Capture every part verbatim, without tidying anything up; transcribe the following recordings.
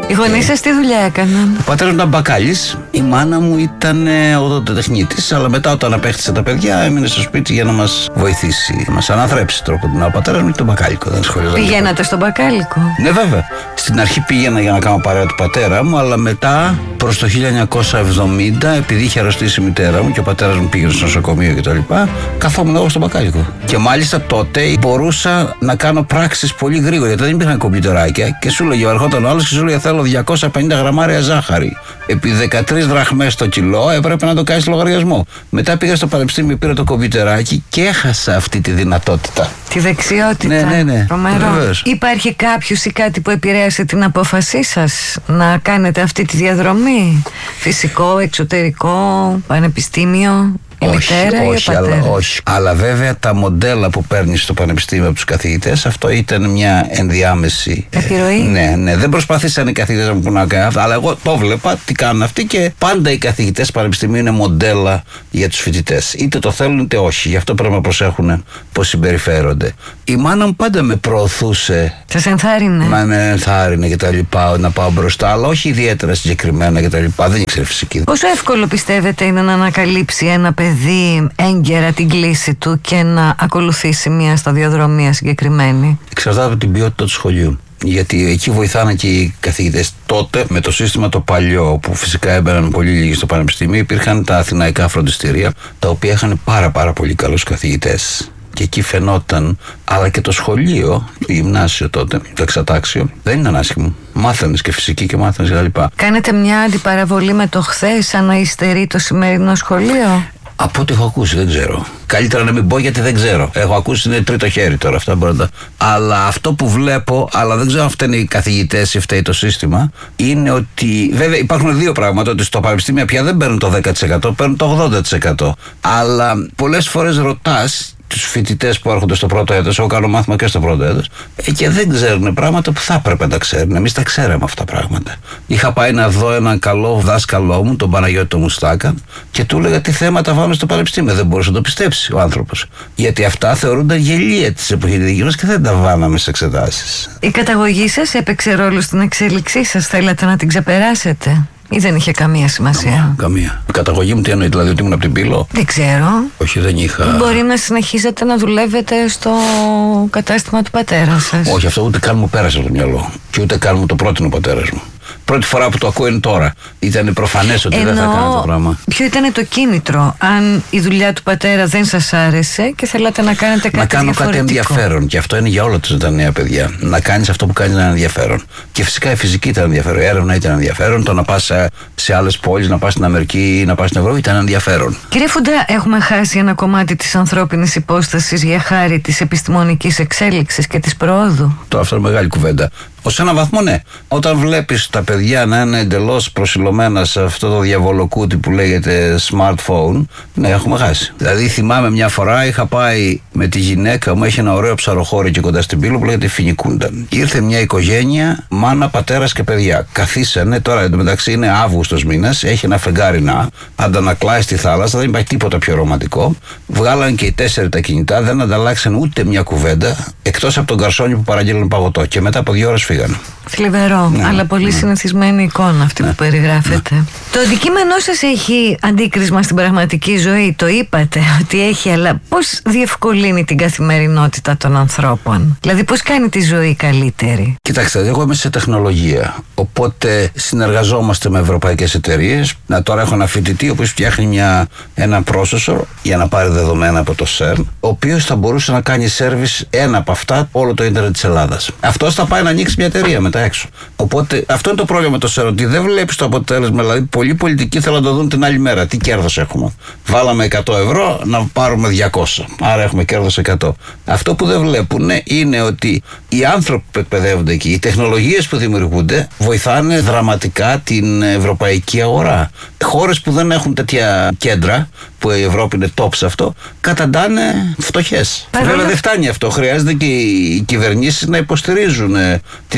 Οι γονείς σας τι δουλειά έκαναν? Ο πατέρας μου ήταν μπακάλης, η μάνα μου ήταν οδοντοτεχνίτης, αλλά μετά όταν απέκτησε τα παιδιά έμεινε στο σπίτι για να μας βοηθήσει, να μας αναθρέψει τρόπο. Ο πατέρας μου ήταν μπακάλικο, δεν σχολιαζόταν. Πηγαίνατε στον μπακάλικο? Ναι, βέβαια. Στην αρχή πήγαινα για να κάνω παρέα του πατέρα μου, αλλά μετά προς το χίλια εννιακόσια εβδομήντα, επειδή είχε αρρωστήσει η μητέρα μου και ο πατέρας μου πήγε στο νοσοκομείο κτλ., καθόμουν εγώ στον μπακάλικο. Και μάλιστα τότε μπορούσα να κάνω πράξεις πολύ γρήγορα, γιατί δεν υπήρχαν κομπιουτεράκια και σου λέγε, ερχόταν ο άλλος και σου λέγε θέλω διακόσια πενήντα γραμμάρια ζάχαρη. Επί δεκατρείς δραχμές το κιλό έπρεπε να το κάνεις λογαριασμό. Μετά πήγα στο πανεπιστήμιο, πήρα το κομπιουτεράκι και έχασα αυτή τη δυνατότητα. Τη δεξιότητα. Ναι, ναι, ναι. Βεβαίως. Υπάρχει κάποιος ή κάτι που επηρέασε την απόφασή σας να κάνετε αυτή τη διαδρομή? Φυσικό, εξωτερικό, πανεπιστήμιο? Η όχι, μητέρα όχι, ή ο αλλά, όχι. Αλλά βέβαια τα μοντέλα που παίρνεις στο πανεπιστήμιο από τους καθηγητές, αυτό ήταν μια ενδιάμεση επιρροή. Ε, ναι, ναι. Δεν προσπαθήσαν οι καθηγητές να μου πούνε να κάνουν αυτά, αλλά εγώ το βλέπα τι κάνουν αυτοί και πάντα οι καθηγητές πανεπιστημίου είναι μοντέλα για τους φοιτητές. Είτε το θέλουν είτε όχι. Γι' αυτό πρέπει να προσέχουν πώς συμπεριφέρονται. Η μάνα μου πάντα με προωθούσε. Σας ενθάρρυνε? Να με ενθάρρυνε και τα λοιπά, να πάω μπροστά, αλλά όχι ιδιαίτερα συγκεκριμένα και τα λοιπά. Δεν ήξερε φυσική. Πόσο εύκολο πιστεύετε είναι να ανακαλύψει ένα παιδί έγκαιρα την κλίση του και να ακολουθήσει μια σταδιοδρομία συγκεκριμένη? Εξαρτάται από την ποιότητα του σχολείου. Γιατί εκεί βοηθάνε και οι καθηγητές. Τότε με το σύστημα το παλιό, που φυσικά έμπαιναν πολύ λίγοι στο πανεπιστήμιο, υπήρχαν τα αθηναϊκά φροντιστήρια, τα οποία είχαν πάρα πάρα πολύ καλούς καθηγητές. Και εκεί φαινόταν, αλλά και το σχολείο, το γυμνάσιο τότε, το εξατάξιο, δεν ήταν άσχημο. Μάθαινες και φυσική και μάθαινες κλπ. Κάνετε μια αντιπαραβολή με το χθες, σαν να υστερεί το σημερινό σχολείο? Από ό,τι έχω ακούσει, δεν ξέρω. Καλύτερα να μην πω γιατί δεν ξέρω. Έχω ακούσει, είναι τρίτο χέρι τώρα αυτά μπορεί να... Αλλά αυτό που βλέπω, αλλά δεν ξέρω αν φταίνουν οι καθηγητές ή φταίει το σύστημα, είναι ότι βέβαια υπάρχουν δύο πράγματα. Ότι στο πανεπιστήμιο πια δεν παίρνουν το δέκα τοις εκατό, παίρνουν το ογδόντα τοις εκατό. Αλλά πολλές φορές ρωτάς τους φοιτητές που έρχονται στο πρώτο έτος, εγώ κάνω μάθημα και στο πρώτο έτος, και δεν ξέρουν πράγματα που θα έπρεπε να τα ξέρουν. Εμείς τα ξέραμε αυτά τα πράγματα. Είχα πάει να δω έναν καλό δάσκαλό μου, τον Παναγιώτη τον Μουστάκα, και του έλεγα τι θέματα βάμε στο πανεπιστήμιο. Δεν μπορούσε να το πιστέψει ο άνθρωπος. Γιατί αυτά θεωρούνταν γελία της εποχής δική μας και δεν τα βάναμε σε εξετάσεις. Η καταγωγή σας έπαιξε ρόλο στην εξέλιξή σας? Θέλατε να την ξεπεράσετε ή δεν είχε καμία σημασία? Καμία. καμία. Η καταγωγή μου τι εννοεί, δηλαδή ότι ήμουν από την Πύλο? Δεν ξέρω. Όχι, δεν είχα. Μπορεί να συνεχίζετε να δουλεύετε στο κατάστημα του πατέρα σας? Όχι, αυτό ούτε καν μου πέρασε από το μυαλό. Και ούτε καν μου το πρότεινε ο πατέρας μου. Πρώτη φορά που το ακούω είναι τώρα. Ήταν προφανές ότι Ενώ, δεν θα κάνω το πράγμα. Ποιο ήταν το κίνητρο, αν η δουλειά του πατέρα δεν σας άρεσε και θέλατε να κάνετε κάτι να κάνω διαφορετικό? κάτι ενδιαφέρον. Και αυτό είναι για όλα τους τα νέα παιδιά. Να κάνεις αυτό που κάνεις να είναι ενδιαφέρον. Και φυσικά η φυσική ήταν ενδιαφέρον. Η έρευνα ήταν ενδιαφέρον. Το να πας σε, σε άλλες πόλεις, να πας στην Αμερική ή να πας στην Ευρώπη ήταν ενδιαφέρον. Κύριε Φουντά, έχουμε χάσει ένα κομμάτι της ανθρώπινης υπόστασης για χάρη της επιστημονικής εξέλιξης και της προόδου? Το αυτό είναι μεγάλη κουβέντα. Ως έναν βαθμό, ναι. Όταν βλέπεις τα παιδιά να είναι εντελώς προσιλωμένα σε αυτό το διαβολοκούτι που λέγεται smartphone, ναι, έχουμε χάσει. Δηλαδή, θυμάμαι μια φορά είχα πάει με τη γυναίκα μου, έχει ένα ωραίο ψαροχώρι και κοντά στην Πύλο που λέγεται Φινικούντα. Ήρθε μια οικογένεια, μάνα, πατέρας και παιδιά. Καθίσανε, τώρα εντωμεταξύ είναι Αύγουστος μήνας, έχει ένα φεγγάρι να αντανακλάει στη θάλασσα, δεν υπάρχει τίποτα πιο ρομαντικό. Βγάλαν και οι τέσσερι τα κινητά, δεν ανταλλάξαν ούτε μια κουβέντα, εκτός από τον γκαρσόνι που παραγγέλνουν παγωτό. Και μετά από δύο ώρες φύγανε. Θλιβερό, ναι, αλλά πολύ ναι. συνηθισμένη εικόνα αυτή ναι. που περιγράφετε. Ναι. Το αντικείμενό σας έχει αντίκρισμα στην πραγματική ζωή, το είπατε ότι έχει, αλλά πώς διευκολύνει την καθημερινότητα των ανθρώπων? Δηλαδή πώς κάνει τη ζωή καλύτερη? Κοιτάξτε, εγώ είμαι σε τεχνολογία, οπότε συνεργαζόμαστε με ευρωπαϊκές εταιρείες. Να, τώρα έχω ένα φοιτητή ο οποίος φτιάχνει μια, ένα processor για να πάρει δεδομένα από το σερν, ο οποίος θα μπορούσε να κάνει service ένα από αυτά όλο το ίντερνετ της Ελλάδας. Αυτός θα πάει να ανοίξει μια εταιρεία μετά έξω. Οπότε αυτό είναι το πρόβλημα με το σερν, ότι δεν βλέπεις το αποτέλεσμα. Δηλαδή, πολλοί πολιτικοί θέλουν να το δουν την άλλη μέρα. Τι κέρδος έχουμε? Βάλαμε εκατό ευρώ να πάρουμε διακόσια. Άρα έχουμε κέρδος εκατό. Αυτό που δεν βλέπουν είναι ότι οι άνθρωποι που εκπαιδεύονται εκεί, οι τεχνολογίες που δημιουργούνται, βοηθάνε δραματικά την ευρωπαϊκή αγορά. Χώρες που δεν έχουν τέτοια κέντρα, που η Ευρώπη είναι top σε αυτό, καταντάνε φτωχές. Βέβαια δεν φτάνει αυτό. Χρειάζεται και οι κυβερνήσεις να υποστηρίζουν τη δημιουργία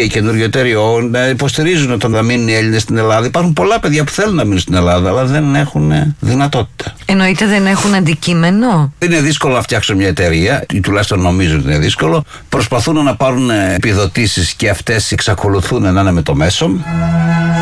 καινούριο εταιρείο να υποστηρίζουν το να μείνουν οι Έλληνες στην Ελλάδα. Υπάρχουν πολλά παιδιά που θέλουν να μείνουν στην Ελλάδα, αλλά δεν έχουν δυνατότητα. Εννοείται δεν έχουν αντικείμενο. Είναι δύσκολο να φτιάξουν μια εταιρεία, ή τουλάχιστον νομίζω ότι είναι δύσκολο. Προσπαθούν να πάρουν επιδοτήσεις και αυτές εξακολουθούν να είναι με το μέσο.